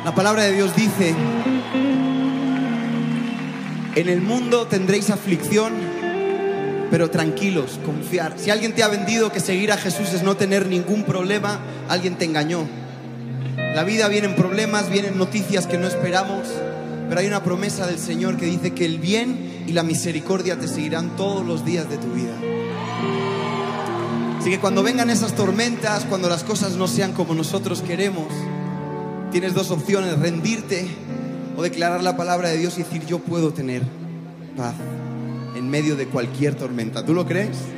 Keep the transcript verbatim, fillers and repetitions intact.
La palabra de Dios dice: en el mundo tendréis aflicción, pero tranquilos, confiar. Si alguien te ha vendido que seguir a Jesús es no tener ningún problema, alguien te engañó. La vida vienen problemas, vienen noticias que no esperamos, pero hay una promesa del Señor que dice que el bien y la misericordia te seguirán todos los días de tu vida. Así que cuando vengan esas tormentas, cuando las cosas no sean como nosotros queremos, tienes dos opciones: rendirte o declarar la palabra de Dios y decir: yo puedo tener paz en medio de cualquier tormenta. ¿Tú lo crees?